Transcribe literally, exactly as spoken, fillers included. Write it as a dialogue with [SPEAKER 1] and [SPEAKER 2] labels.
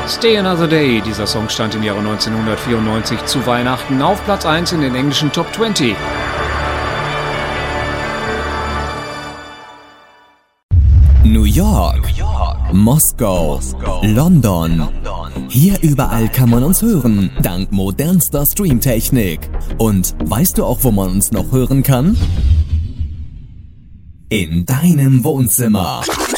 [SPEAKER 1] Stay Another Day, dieser Song stand im Jahre neunzehnhundertvierundneunzig zu Weihnachten auf Platz eins in den englischen Top zwanzig.
[SPEAKER 2] New York, New York, Moskau, Moskau, London. London. Hier überall kann man uns hören, dank modernster Streamtechnik. Und weißt du auch, wo man uns noch hören kann? In deinem Wohnzimmer.